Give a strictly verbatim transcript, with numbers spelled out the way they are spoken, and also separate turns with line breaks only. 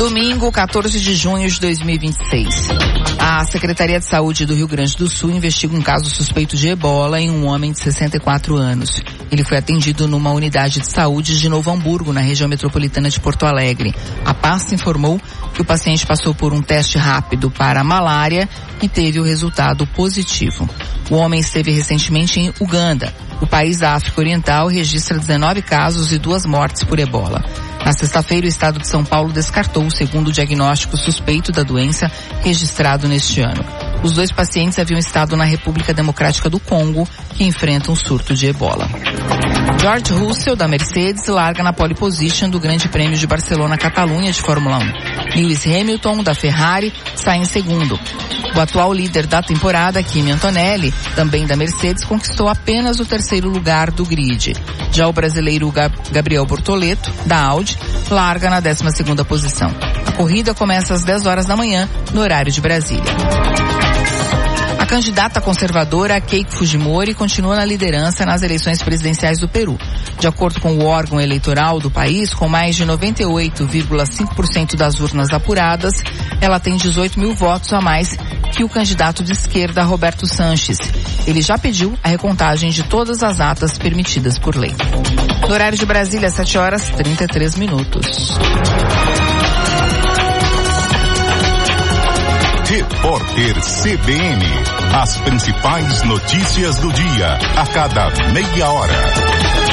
Domingo, quatorze de junho de dois mil e vinte e seis. A Secretaria de Saúde do Rio Grande do Sul investiga um caso suspeito de ebola em um homem de sessenta e quatro anos. Ele foi atendido numa unidade de saúde de Novo Hamburgo, na região metropolitana de Porto Alegre. A pasta informou que o paciente passou por um teste rápido para a malária e teve o resultado positivo. O homem esteve recentemente em Uganda. O país da África Oriental registra dezenove casos e duas mortes por ebola. Na sexta-feira, o estado de São Paulo descartou o segundo diagnóstico suspeito da doença registrado neste ano. Os dois pacientes haviam estado na República Democrática do Congo, que enfrenta um surto de ebola. George Russell, da Mercedes, larga na pole position do Grande Prêmio de Barcelona-Catalunha de Fórmula um. Lewis Hamilton, da Ferrari, sai em segundo. O atual líder da temporada, Kimi Antonelli, também da Mercedes, conquistou apenas o terceiro lugar do grid. Já o brasileiro Gabriel Bortoleto, da Audi, larga na décima segunda posição. A corrida começa às dez horas da manhã, no horário de Brasília. A candidata conservadora Keiko Fujimori continua na liderança nas eleições presidenciais do Peru. De acordo com o órgão eleitoral do país, com mais de noventa e oito vírgula cinco por cento das urnas apuradas, ela tem dezoito mil votos a mais que o candidato de esquerda Roberto Sanches. Ele já pediu a recontagem de todas as atas permitidas por lei. No horário de Brasília, sete horas e trinta e três minutos.
Repórter C B N. As principais notícias do dia, a cada meia hora.